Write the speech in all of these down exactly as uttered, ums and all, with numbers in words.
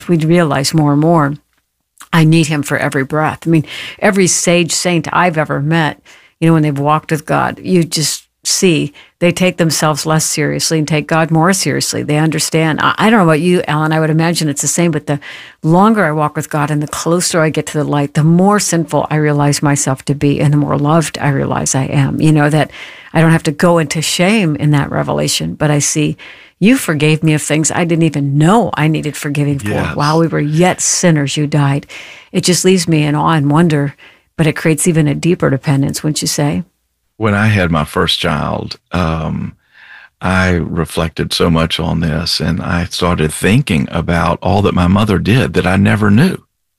we'd realize more and more, I need him for every breath. I mean, every sage saint I've ever met, you know, when they've walked with God, you just see they take themselves less seriously and take God more seriously. They understand. I, I don't know about you, Alan. I would imagine it's the same, but the longer I walk with God and the closer I get to the light, the more sinful I realize myself to be and the more loved I realize I am. You know, that I don't have to go into shame in that revelation, but I see you forgave me of things I didn't even know I needed forgiving for. Yes. While we were yet sinners, you died. It just leaves me in awe and wonder, but it creates even a deeper dependence, wouldn't you say? When I had my first child, um, I reflected so much on this, and I started thinking about all that my mother did that I never knew.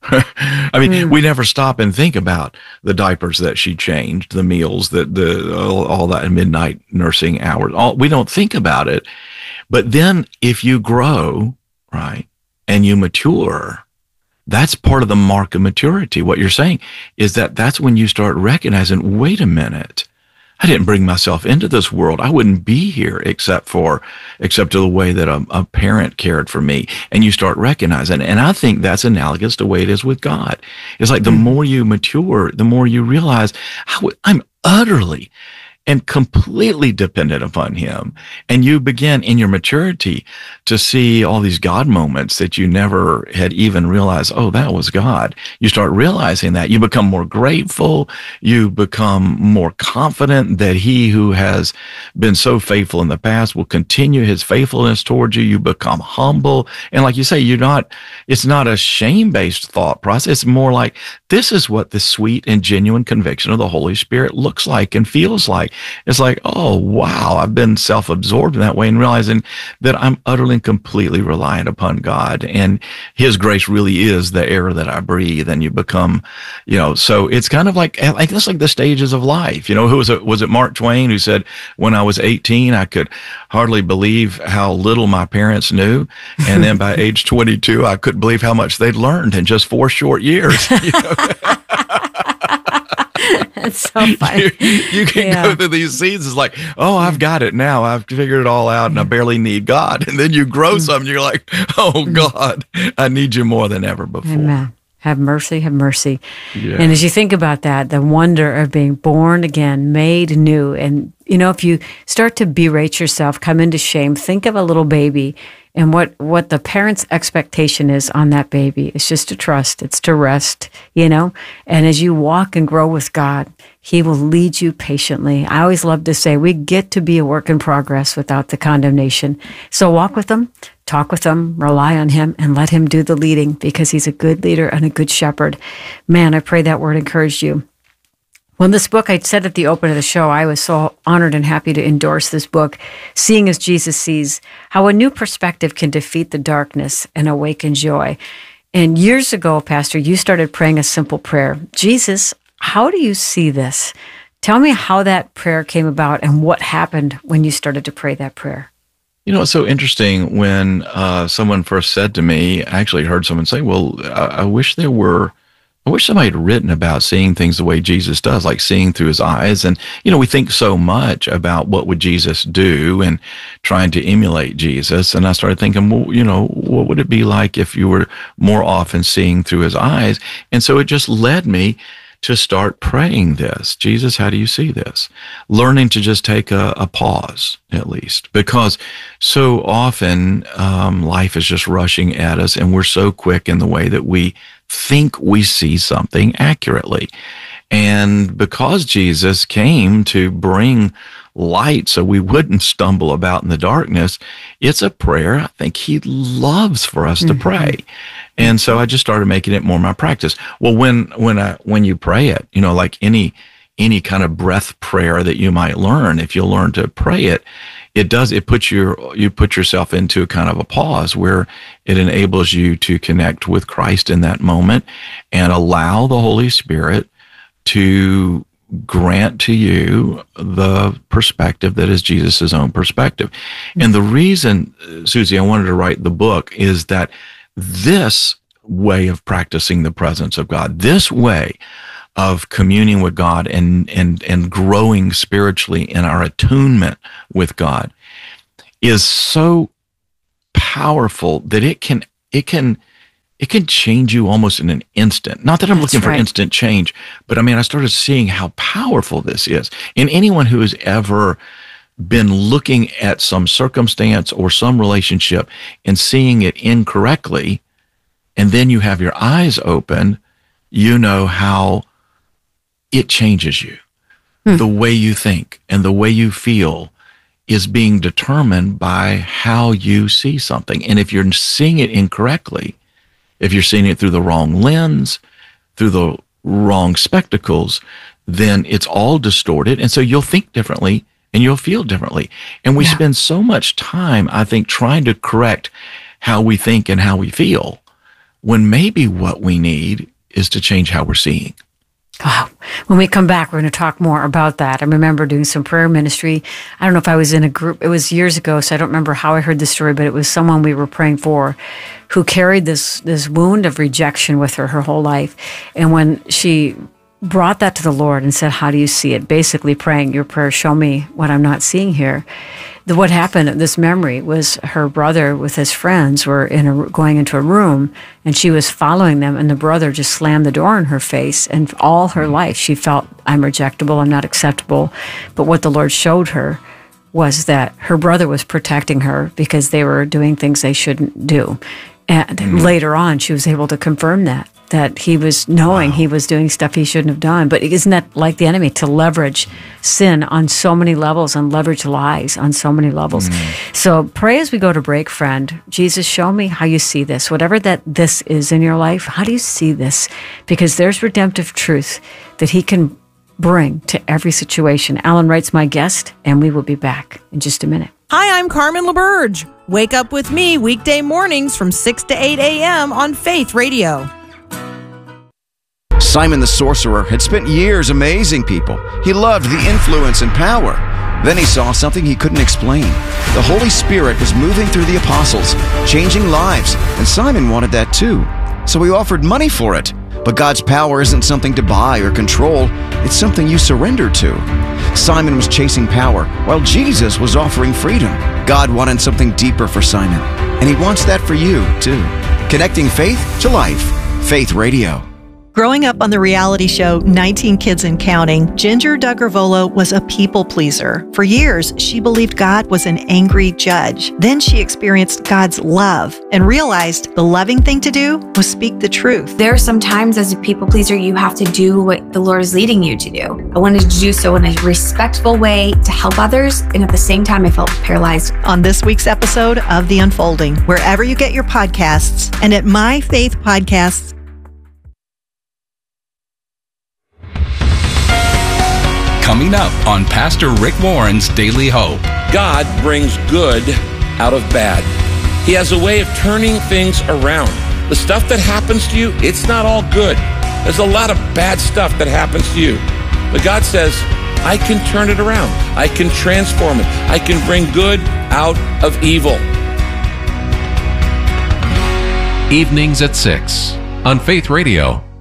I mean, mm. we never stop and think about the diapers that she changed, the meals, that the all, all that midnight nursing hours. All, we don't think about it. But then if you grow, right, and you mature, that's part of the mark of maturity. What you're saying is that that's when you start recognizing, wait a minute, I didn't bring myself into this world. I wouldn't be here except for, except to the way that a, a parent cared for me. And you start recognizing, and I think that's analogous to the way it is with God. It's like the more you mature, the more you realize I, I'm utterly and completely dependent upon him. And you begin in your maturity to see all these God moments that you never had even realized, oh, that was God. You start realizing that. You become more grateful. You become more confident that he who has been so faithful in the past will continue his faithfulness towards you. You become humble. And like you say, you're not, it's not a shame-based thought process. It's more like, this is what the sweet and genuine conviction of the Holy Spirit looks like and feels like. It's like, oh, wow, I've been self-absorbed in that way, and realizing that I'm utterly and completely reliant upon God, and his grace really is the air that I breathe. And you become, you know, so it's kind of like, I guess like the stages of life. You know, who was it? Was it Mark Twain who said, when I was eighteen, I could hardly believe how little my parents knew. And then by age twenty-two, I couldn't believe how much they'd learned in just four short years. You know? That's so funny. You, you can yeah. go through these seasons like, oh, I've got it now. I've figured it all out and I barely need God. And then you grow some and you're like, oh, God, I need you more than ever before. Amen. Have mercy, have mercy. Yeah. And as you think about that, the wonder of being born again, made new, and, you know, if you start to berate yourself, come into shame, think of a little baby and what, what the parent's expectation is on that baby. It's just to trust. It's to rest, you know. And as you walk and grow with God, he will lead you patiently. I always love to say we get to be a work in progress without the condemnation. So walk with him, talk with him, rely on him, and let him do the leading, because he's a good leader and a good shepherd. Man, I pray that word encouraged you. Well, this book, I said at the open of the show, I was so honored and happy to endorse this book, Seeing as Jesus Sees, How a New Perspective Can Defeat the Darkness and Awaken Joy. And years ago, Pastor, you started praying a simple prayer. Jesus, how do you see this? Tell me how that prayer came about and what happened when you started to pray that prayer. You know, it's so interesting when uh, someone first said to me, I actually heard someone say, well, I, I wish there were I wish somebody had written about seeing things the way Jesus does, like seeing through his eyes. And, you know, we think so much about what would Jesus do and trying to emulate Jesus. And I started thinking, well, you know, what would it be like if you were more often seeing through his eyes? And so it just led me to start praying this. Jesus, how do you see this? Learning to just take a, a pause, at least, because so often um, life is just rushing at us, and we're so quick in the way that we think we see something accurately. And because Jesus came to bring light so we wouldn't stumble about in the darkness, it's a prayer I think he loves for us mm-hmm. to pray. And so I just started making it more my practice. Well, when when I when you pray it, you know, like any any kind of breath prayer that you might learn, if you learn to pray it, it does it puts your you put yourself into a kind of a pause where it enables you to connect with Christ in that moment and allow the Holy Spirit to grant to you the perspective that is Jesus' own perspective. Mm-hmm. And the reason, Susie, I wanted to write the book is that this way of practicing the presence of God, this way of communing with God and and and growing spiritually in our attunement with God is so powerful that it can it can it can change you almost in an instant. Not that I'm That's looking right. for instant change, but I mean, I started seeing how powerful this is. And anyone who has ever been looking at some circumstance or some relationship and seeing it incorrectly, and then you have your eyes open, you know how it changes you. Hmm. The way you think and the way you feel is being determined by how you see something. And if you're seeing it incorrectly, if you're seeing it through the wrong lens, through the wrong spectacles, then it's all distorted. And so you'll think differently and you'll feel differently. And we yeah. spend so much time, I think, trying to correct how we think and how we feel, when maybe what we need is to change how we're seeing. Wow. When we come back, we're going to talk more about that. I remember doing some prayer ministry. I don't know if I was in a group. It was years ago, so I don't remember how I heard the story, but it was someone we were praying for who carried this this wound of rejection with her her whole life. And when she brought that to the Lord and said, how do you see it? Basically praying, your prayer, show me what I'm not seeing here. The, what happened, this memory, was her brother with his friends were in a, going into a room, and she was following them, and the brother just slammed the door in her face. And all her life, she felt, I'm rejectable, I'm not acceptable. But what the Lord showed her was that her brother was protecting her because they were doing things they shouldn't do. And mm-hmm. later on, she was able to confirm that. that he was knowing wow. he was doing stuff he shouldn't have done. But isn't that like the enemy, to leverage sin on so many levels and leverage lies on so many levels? Mm. So pray as we go to break, friend. Jesus, show me how you see this. Whatever that this is in your life, how do you see this? Because there's redemptive truth that he can bring to every situation. Alan Wright's my guest, and we will be back in just a minute. Hi, I'm Carmen LaBerge. Wake up with me weekday mornings from six to eight a.m. on Faith Radio. Simon the sorcerer had spent years amazing people. He loved the influence and power. Then he saw something he couldn't explain. The Holy Spirit was moving through the apostles, changing lives, and Simon wanted that too. So he offered money for it. But God's power isn't something to buy or control. It's something you surrender to. Simon was chasing power, while Jesus was offering freedom. God wanted something deeper for Simon, and he wants that for you too. Connecting faith to life. Faith Radio. Growing up on the reality show nineteen Kids and Counting, Ginger Duggarvolo was a people pleaser. For years, she believed God was an angry judge. Then she experienced God's love and realized the loving thing to do was speak the truth. There are some times as a people pleaser, you have to do what the Lord is leading you to do. I wanted to do so in a respectful way to help others, and at the same time, I felt paralyzed. On this week's episode of The Unfolding, wherever you get your podcasts, and at My Faith Podcasts. Coming up on Pastor Rick Warren's Daily Hope. God brings good out of bad. He has a way of turning things around. The stuff that happens to you, it's not all good. There's a lot of bad stuff that happens to you. But God says, I can turn it around. I can transform it. I can bring good out of evil. Evenings at six on Faith Radio.